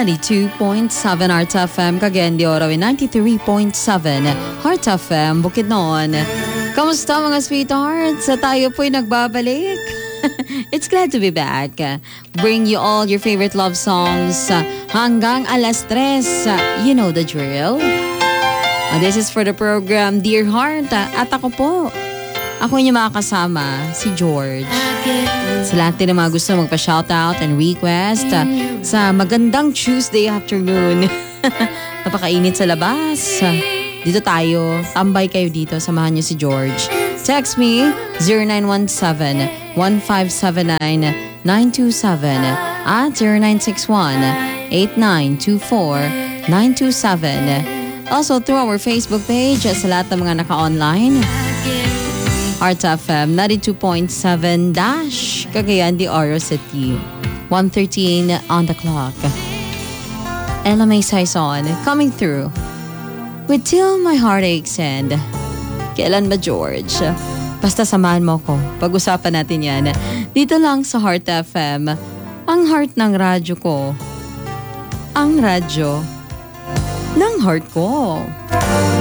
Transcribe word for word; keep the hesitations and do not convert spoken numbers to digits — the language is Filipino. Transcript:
ninety-two point seven Heart F M, Cagayan de Oro, ninety-three point seven Heart F M, Bukidnon. Kamusta mga sweethearts? Sa tayo po'y nagbabalik. It's glad to be back. Bring you all your favorite love songs hanggang alas tres. You know the drill. This is for the program Dear Heart. At ako po, ako yung makakasama, si George. Sa lahat din na mga gusto magpa-shoutout and request uh, sa magandang Tuesday afternoon. Napakainit sa labas. Dito tayo, tambay kayo dito, samahan niyo si George. Text me zero nine one seven, one five seven nine, nine two seven at zero nine six one, eight nine two four, nine two seven. Also through our Facebook page sa lahat ng mga naka-online. Heart F M ninety-two point seven Dash, Cagayan de Oro City. one thirteen on the clock. Ella May Saison coming through with Till My Heart Aches and Kailan Ba George? Basta samahan mo ko. Pag-usapan natin yan. Dito lang sa Heart F M. Ang heart ng radyo ko. Ang radyo ng heart ko.